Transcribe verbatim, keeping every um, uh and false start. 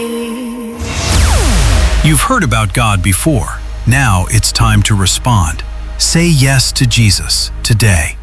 You've heard about God before. Now it's time to respond. Say yes to Jesus today.